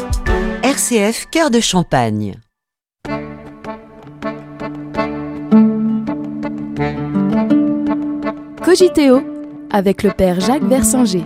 RCF Cœur de Champagne. Cogiteo avec le père Jacques Versanger.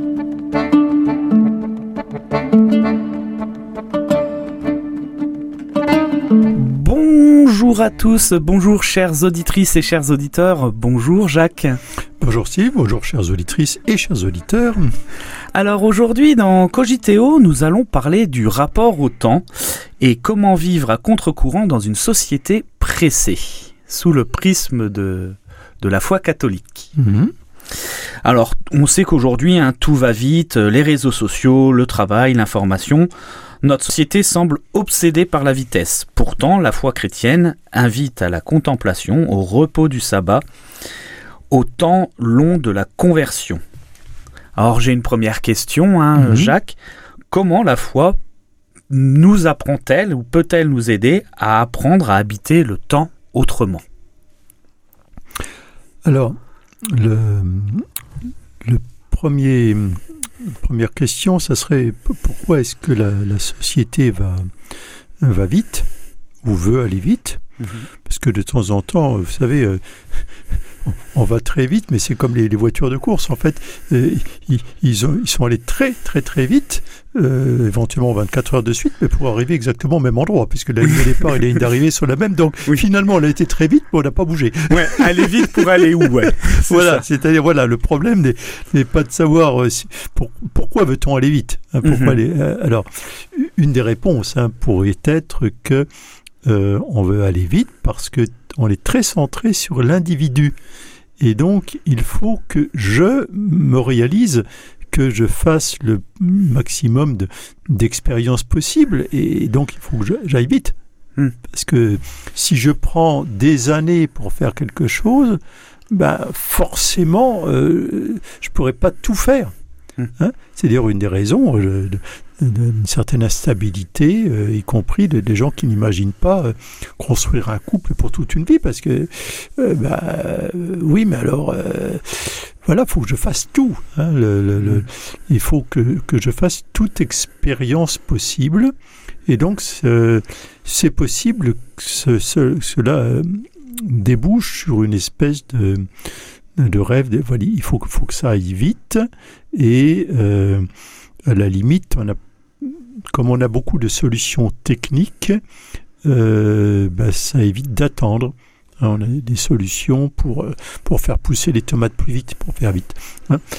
Bonjour à tous, bonjour chères auditrices et chers auditeurs, bonjour Jacques. Bonjour Steve, bonjour chères auditrices et chers auditeurs. Alors aujourd'hui dans Cogiteo, nous allons parler du rapport au temps et comment vivre à contre-courant dans une société pressée, sous le prisme de la foi catholique. Alors on sait qu'aujourd'hui tout va vite, les réseaux sociaux, le travail, l'information. Notre société semble obsédée par la vitesse. Pourtant, la foi chrétienne invite à la contemplation, au repos du sabbat, au temps long de la conversion. Alors, j'ai une première question, Jacques. Comment la foi nous apprend-elle ou peut-elle nous aider à apprendre à habiter le temps autrement ? Alors, première question, ça serait pourquoi est-ce que la société va vite ou veut aller vite ? Parce que de temps en temps, vous savez, on va très vite, mais c'est comme les voitures de course. En fait, ils sont allés très très très vite, éventuellement 24 heures de suite, mais pour arriver exactement au même endroit, puisque la ligne de départ et la ligne d'arrivée sont la même. Donc finalement, on a été très vite, mais on n'a pas bougé. Ouais, aller vite pour aller où ? Ouais. Voilà, c'est-à-dire le problème n'est pas de savoir pourquoi veut-on aller vite. Pourquoi aller, alors, une des réponses pourrait être que on veut aller vite parce que on est très centré sur l'individu. Et donc, il faut que je me réalise, que je fasse le maximum d'expériences possibles. Et donc, il faut que j'aille vite. Parce que si je prends des années pour faire quelque chose, forcément, je ne pourrais pas tout faire. C'est d'ailleurs une des raisons d'une certaine instabilité, y compris des gens qui n'imaginent pas construire un couple pour toute une vie, parce que oui, mais alors il faut que je fasse tout. Il faut que je fasse toute expérience possible, et donc c'est possible que cela débouche sur une espèce de rêve. Il faut que ça aille vite, et à la limite, comme on a beaucoup de solutions techniques, ça évite d'attendre. On a des solutions pour faire pousser les tomates plus vite, pour faire vite.